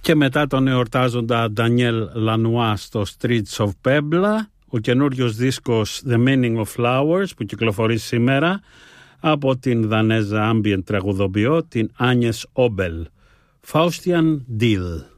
Και μετά τον εορτάζοντα Daniel Lanois στο Streets of Pebble, ο καινούριος δίσκος The Meaning of Flowers που κυκλοφορεί σήμερα από την Δανέζα ambient τραγουδοποιό την Agnes Obel. Faustian Deal.